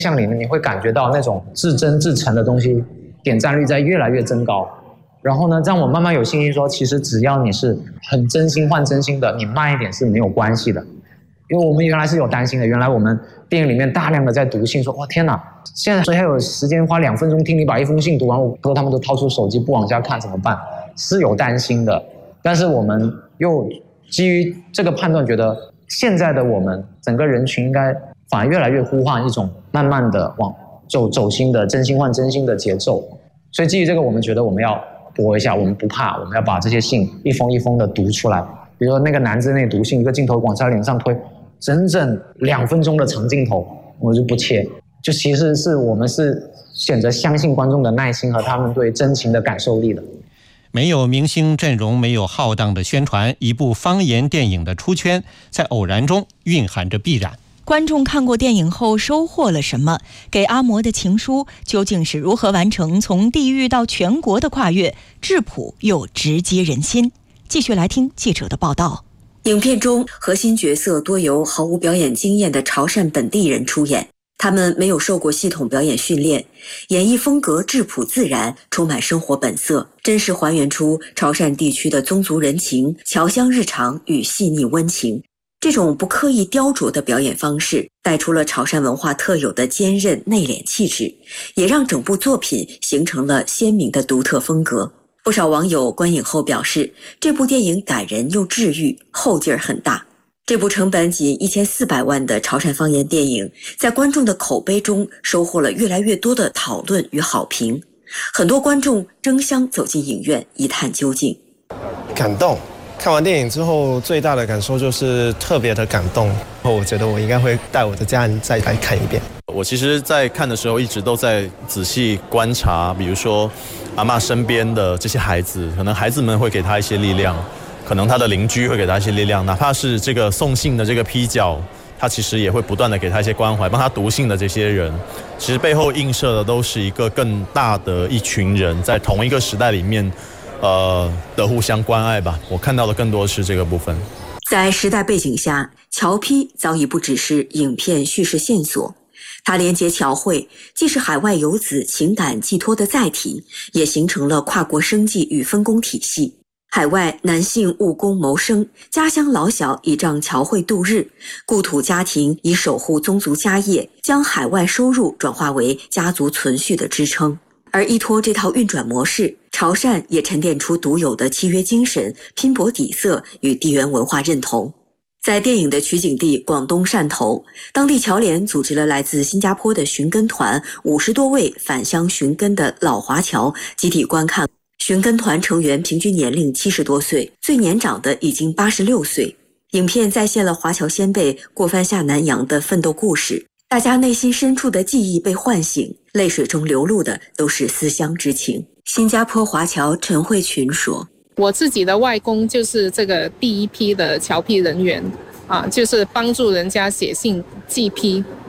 像里面你会感觉到那种至真至诚的东西，点赞率在越来越增高。然后呢，让我慢慢有信心说，其实只要你是很真心换真心的，你慢一点是没有关系的。因为我们原来是有担心的，原来我们电影里面大量的在读信，说哇天哪，现在谁还有时间花2分钟听你把一封信读完？我说他们都掏出手机不往下看怎么办？是有担心的，但是我们又基于这个判断，觉得现在的我们整个人群应该反而越来越呼唤一种慢慢的往走心的真心换真心的节奏。所以基于这个，我们觉得我们要搏一下，我们不怕，我们要把这些信一封一封的读出来。比如说那个男子那读信，一个镜头往他脸上推，整整2分钟的长镜头，我就不切。就其实是我们是选择相信观众的耐心和他们对真情的感受力的。 没有明星阵容，没有浩荡的宣传，一部方言电影的出圈，在偶然中蕴含着必然。 观众看过电影后收获了什么？给阿嬷的情书究竟是如何完成从地域到全国的跨越？质朴又直击人心。继续来听记者的报道。 影片中核心角色多由毫无表演经验的潮汕本地人出演，他们没有受过系统表演训练，演绎风格质朴自然，充满生活本色，真实还原出潮汕地区的宗族人情、侨乡日常与细腻温情。这种不刻意雕琢的表演方式，带出了潮汕文化特有的坚韧内敛气质，也让整部作品形成了鲜明的独特风格。不少网友观影后表示，这部电影感人又治愈，后劲儿很大。这部成本仅1400万的潮汕方言电影，在观众的口碑中收获了越来越多的讨论与好评。很多观众争相走进影院一探究竟。 感动，看完电影之后最大的感受就是特别的感动，我觉得我应该会带我的家人再来看一遍。 我其实在看的时候一直都在仔细观察，比如说阿嬷身边的这些孩子，可能孩子们会给他一些力量，可能他的邻居会给他一些力量，哪怕是这个送信的这个批角，他其实也会不断的给他一些关怀，帮他读信的这些人，其实背后映射的都是一个更大的一群人在同一个时代里面的互相关爱吧。我看到的更多是这个部分。 在时代背景下，侨批早已不只是影片叙事线索，它连接侨汇，既是海外游子情感寄托的载体，也形成了跨国生计与分工体系。海外男性务工谋生，家乡老小倚仗侨汇度日，故土家庭以守护宗族家业，将海外收入转化为家族存续的支撑。而依托这套运转模式，潮汕也沉淀出独有的契约精神、拼搏底色与地缘文化认同。在电影的取景地广东汕头，当地侨联组织了来自新加坡的寻根团50多位返乡寻根的老华侨集体观看。寻根团成员平均年龄70多岁，最年长的已经86岁。影片再现了华侨先辈过番下南洋的奋斗故事，大家内心深处的记忆被唤醒，泪水中流露的都是思乡之情。新加坡华侨陈慧群说， 我自己的外公就是这个第一批的侨批人员啊，就是帮助人家写信寄批